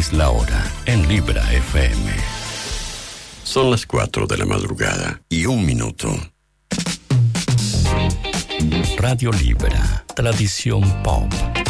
es la hora en Libra FM. Son las 4 de la madrugada y 1 minuto. Radio Libra, tradición pop.